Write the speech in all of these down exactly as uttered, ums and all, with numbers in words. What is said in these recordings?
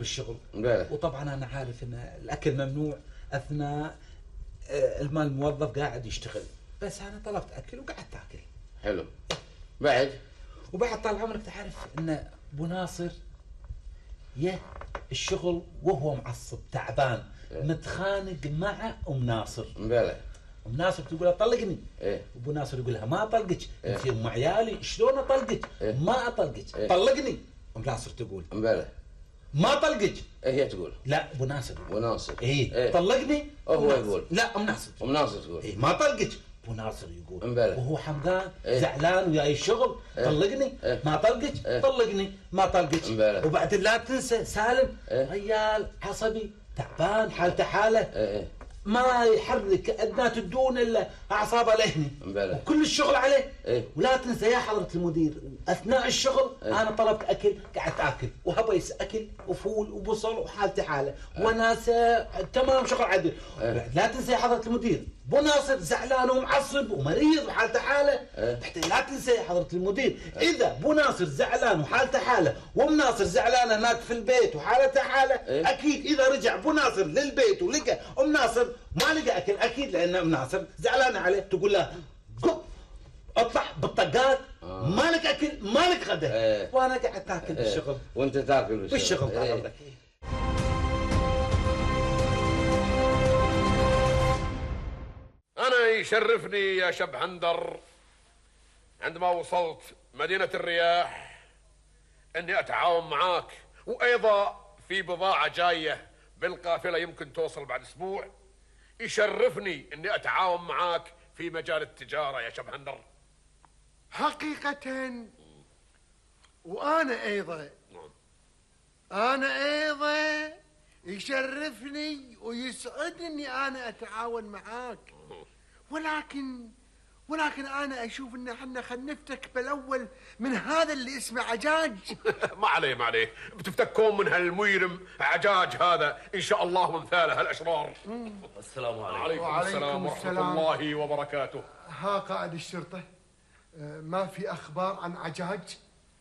بالشغل. بلى. وطبعا انا عارف ان الاكل ممنوع اثناء المال الموظف قاعد يشتغل، بس انا طلبت اكل وقعدت اكل. حلو. بعد وبعد طال عمرك تعرف ان ابو ناصر يه الشغل وهو معصب تعبان متخانق مع ام ناصر. بلى. ام ناصر تقول له طلقني. ايه. ابو ناصر يقول لها ما اطلقك. إيه؟ انت ام عيالي شلون اطلقك؟ إيه؟ ما اطلقك. إيه؟ طلقني. ام ناصر تقول بلى. ما طلقك. ايه هي تقول؟ لا ابو ناصر. ابو ناصر. ايه, إيه؟ طلقني. هو يقول. لا ام ناصر. ام ناصر تقول. ايه ما طلقك. ابو ناصر يقول امبارح. وهو حمقان. إيه؟ زعلان وياي الشغل. إيه؟ طلقني. إيه؟ ما طلقك. إيه؟ طلقني. ما طلقك. امبارح. وبعدين لا تنسى سالم. إيه؟ ريال عصبي تعبان حالته حاله. ايه ايه. ما يحرك ادنى تدون الا اعصابه لهني. امبارح. وكل الشغل عليه. إيه؟ ولا تنسى يا حضره المدير اثناء الشغل إيه؟ انا طلبت اكل قعدت اكل وهبيس اكل وفول وبصل وحالتي حاله وناسه تمام شغل عدل. إيه؟ لا تنسى يا حضره المدير ابو ناصر زعلان ومعصب ومريض وحالته حاله. إيه؟ تحت لا تنسى يا حضره المدير اذا ابو ناصر زعلان وحالته حاله وام ناصر زعلانه هناك في البيت وحالته حاله. إيه؟ اكيد اذا رجع ابو ناصر للبيت ولقى ام ناصر ما لقى اكل اكيد لان ام ناصر زعلانه عليه تقول له قم اطلع بالطقات. آه. ما لك اكل ما لك غدا. إيه؟ وانا قاعد تاكل إيه؟ بالشغل. وانت تاكل بالشغل. بالشغل طال إيه؟ عمرك. أنا يشرفني يا شبهندر عندما وصلت مدينة الرياح أني أتعاون معاك، وأيضا في بضاعة جاية بالقافلة يمكن توصل بعد أسبوع. يشرفني أني أتعاون معاك في مجال التجارة يا شبهندر. حقيقة وأنا أيضا أنا أيضا يشرفني ويسعدني أنا أتعاون معاك، ولكن ولكن أنا أشوف إن احنا خنفتك بالأول من هذا اللي اسمه عجاج. ما عليه ما عليه، بتفتكون من هالميرم عجاج هذا إن شاء الله وامثاله هالأشرار. السلام عليكم. عليكم وعليكم السلام ورحمة السلام. الله وبركاته. ها قائد الشرطة، ما في أخبار عن عجاج؟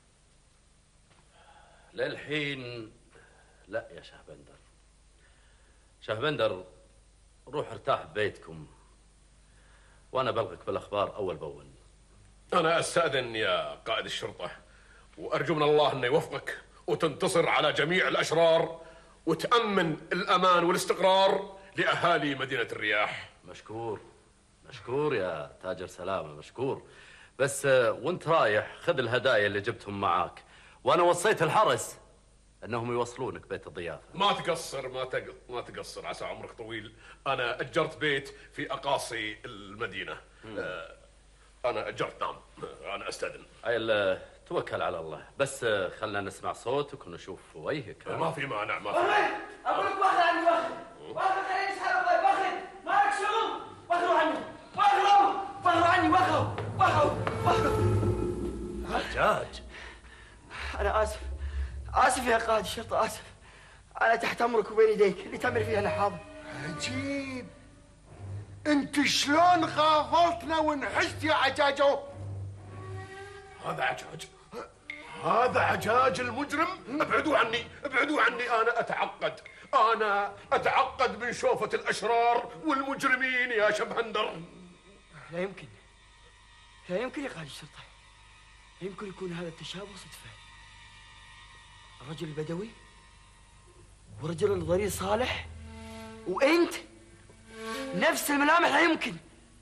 للحين لا يا شهبندر. شهبندر روح ارتاح ببيتكم وانا بلغك بالاخبار اول باول. أنا أستأذن يا قائد الشرطة، وأرجو من الله أنه يوفقك وتنتصر على جميع الأشرار وتأمن الأمان والاستقرار لأهالي مدينة الرياح. مشكور مشكور يا تاجر سلامة، مشكور. بس وانت رايح خذ الهدايا اللي جبتهم معاك، وانا وصيت الحرس انهم يوصلونك بيت الضيافة. ما تقصر ما تق... ما تقصر، عسى عمرك طويل. أنا أجرت بيت في أقاصي المدينة. آه أنا أجرت، نعم. أنا أستأذن. عيل توكل على الله، بس خلنا نسمع صوتك ونشوف وجهك. ما في مانع ما في. واخد اقول لك واخد عني واخد واخد خليني اسحب الضيف واخد مالك شغل واخذوا عني واخذوا واخذوا عني واخذوا واخذوا واخذوا. عجاج انا اسف اسف يا قائد الشرطه اسف. انا تحت امرك وبين يديك اللي تامر فيها انا حاضر. عجيب، انت شلون غافلتنا ونحست يا عجاجو؟ هذا عجاج، هذا عجاج المجرم. ابعدوا عني ابعدوا عني، انا اتعقد انا اتعقد من شوفة الاشرار والمجرمين يا شبهندر. لا يمكن لا يمكن يا قائد الشرطه، لا يمكن يكون هذا التشابه صدفه. الرجل البدوي ورجل الضرير صالح وانت نفس الملامح، لا يمكن.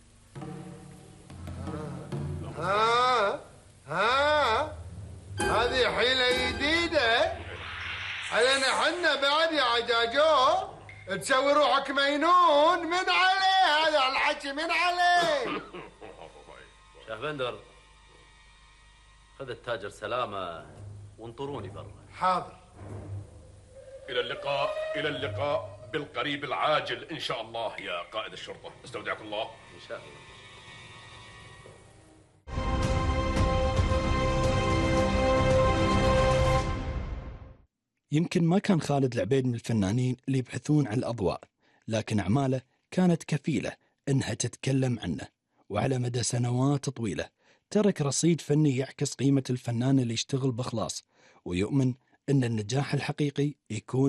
ها ها هذه حيلة جديدة علينا حنا بعد يا عجاجو. تسوي روحك مينون من عليه هذا الحكي من عليه. شهبندر خذ التاجر سلامة وانطروني برا. حاضر. الى اللقاء الى اللقاء بالقريب العاجل ان شاء الله يا قائد الشرطة. استودعك الله. ان شاء الله. يمكن ما كان خالد العبيد من الفنانين اللي يبحثون عن الأضواء، لكن أعماله كانت كفيلة أنها تتكلم عنه، وعلى مدى سنوات طويلة ترك رصيد فني يعكس قيمة الفنان اللي يشتغل بإخلاص ويؤمن أن النجاح الحقيقي يكون